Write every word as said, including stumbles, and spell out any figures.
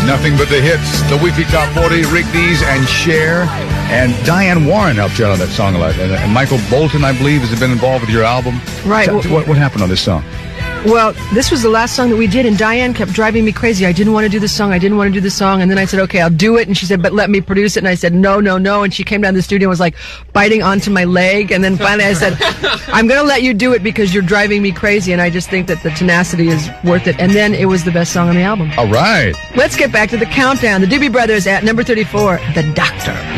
Nothing but the hits. The weekly top forty. Rick Dees and Cher. And Diane Warren helped you out on that song a lot. And, and Michael Bolton, I believe, has been involved with your album. Right. Well, what, what happened on this song? Well, this was the last song that we did, and Diane kept driving me crazy. I didn't want to do the song. I didn't want to do the song. And then I said, okay, I'll do it. And she said, but let me produce it. And I said, no, no, no. And she came down to the studio and was like biting onto my leg. And then finally I said, I'm going to let you do it because you're driving me crazy. And I just think that the tenacity is worth it. And then it was the best song on the album. All right. Let's get back to the countdown. The Doobie Brothers at number thirty-four, The Doctor.